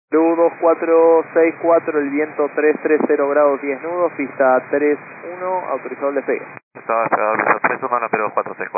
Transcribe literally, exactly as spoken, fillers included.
Blue dos cuatro seis cuatro, el viento tres tres cero grados diez nudos, pista tres uno, autorizado el despegue. Estaba esperado el tres uno, no, pero cuatro seis cuatro.